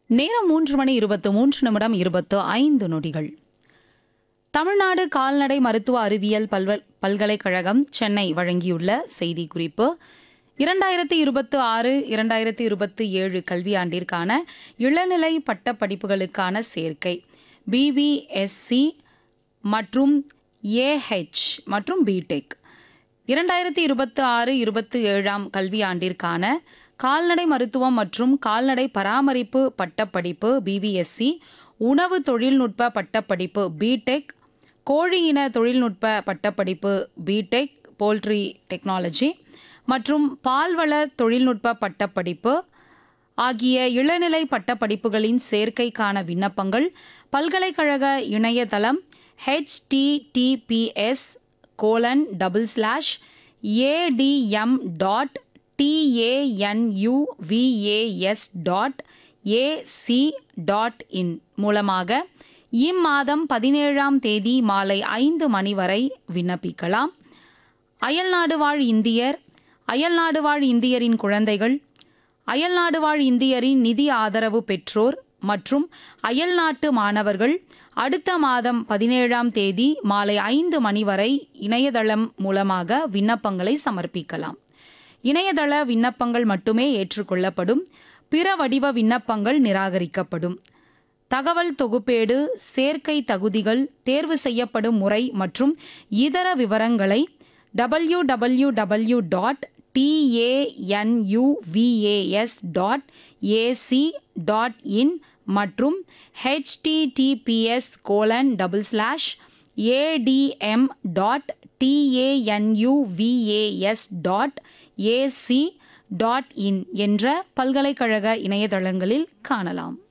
நேரம் 3:23:25. தமிழ்நாடு கால்நடை மருத்துவ அறிவியல் பல்கலைக்கழகம் சென்னை வழங்கியுள்ள செய்திக்குறிப்பு. 2026-2027 கல்வியாண்டிற்கான இளநிலை பட்டப்படிப்புகளுக்கான சேர்க்கை BVSC மற்றும் AH மற்றும் BTech. 2026-27 கல்வியாண்டிற்கான கால்நடை மருத்துவம் மற்றும் கால்நடை பராமரிப்பு பட்டப்படிப்பு BVSC, உணவு தொழில்நுட்ப பட்டப்படிப்பு BTech, கோழியின தொழில்நுட்ப பட்டப்படிப்பு BTech போல்ட்ரி டெக்னாலஜி மற்றும் பால்வள தொழில்நுட்ப பட்டப்படிப்பு ஆகிய இளநிலை பட்டப்படிப்புகளின் சேர்க்கைக்கான விண்ணப்பங்கள் பல்கலைக்கழக இணையதளம் https://admum.tanuvas.ac.in மூலமாக இம்மாதம் 17ஆம் தேதி மாலை 5 மணி வரை விண்ணப்பிக்கலாம். அயல்நாடு வாழ் இந்தியர், அயல்நாடு வாழ் இந்தியரின் குழந்தைகள், அயல்நாடு வாழ் இந்தியரின் நிதி ஆதரவு பெற்றோர் மற்றும் அயல்நாட்டு மாணவர்கள் அடுத்த மாதம் 17ஆம் தேதி மாலை 5 மணி வரை இணையதளம் மூலமாக விண்ணப்பங்களை சமர்ப்பிக்கலாம். இணையதள விண்ணப்பங்கள் மட்டுமே ஏற்றுக்கொள்ளப்படும். பிற வடிவ விண்ணப்பங்கள் நிராகரிக்கப்படும். தகவல் தொகுப்பேடு, சேர்க்கை தகுதிகள், தேர்வு செய்யப்படும் முறை மற்றும் இதர விவரங்களை www.tanuvas.ac.in மற்றும் https://adm.tanuvas.ac.in என்ற பல்கலைக்கழக இணையதளங்களில் காணலாம்.